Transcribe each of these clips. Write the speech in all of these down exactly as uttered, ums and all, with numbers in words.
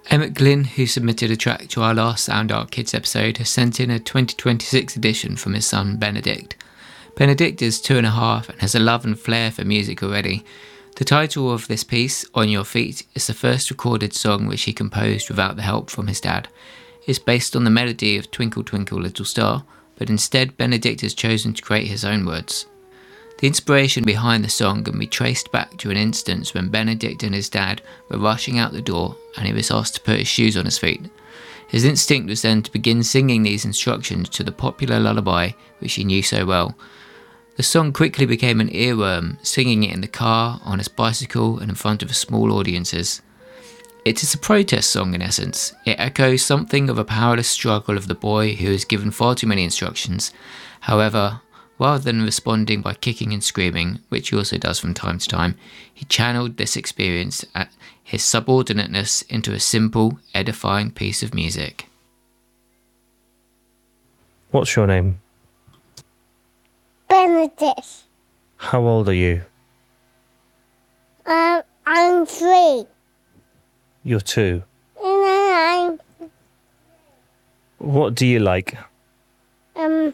Emmett Glynn, who submitted a track to our last Sound Art Kids episode, has sent in a twenty twenty-six edition from his son Benedict. Benedict is two and a half and has a love and flair for music already. The title of this piece, On Your Feet, is the first recorded song which he composed without the help from his dad. It's based on the melody of Twinkle Twinkle Little Star, but instead Benedict has chosen to create his own words. The inspiration behind the song can be traced back to an instance when Benedict and his dad were rushing out the door and he was asked to put his shoes on his feet. His instinct was then to begin singing these instructions to the popular lullaby which he knew so well. The song quickly became an earworm, singing it in the car, on his bicycle and in front of small audiences. It is a protest song in essence. It echoes something of a powerless struggle of the boy who is given far too many instructions. However, rather than responding by kicking and screaming, which he also does from time to time, he channeled this experience at his subordinateness into a simple, edifying piece of music. What's your name? Benedict. How old are you? Um, I'm three. You're two. And I'm, What do you like? um,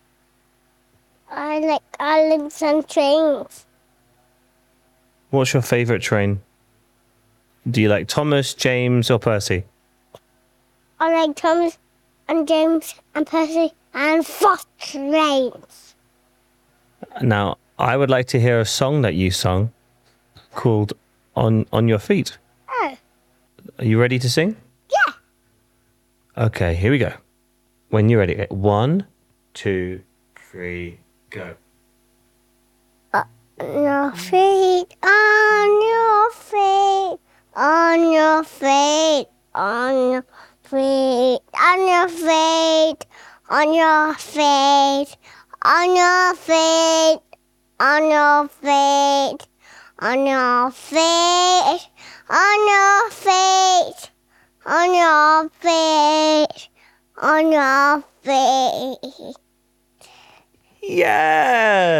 I like olives and trains. What's your favourite train? Do you like Thomas, James or Percy? I like Thomas and James and Percy and Fox trains. Now, I would like to hear a song that you sung called On On Your Feet. Oh, Are you ready to sing? yeah. Okay, here we go. When you're ready. One, two, three, go. On your feet, on your feet, on your feet, on your feet, on your feet, on your feet, on your feet, on your feet, on your feet, on your feet, on your feet, on your feet. Yeah!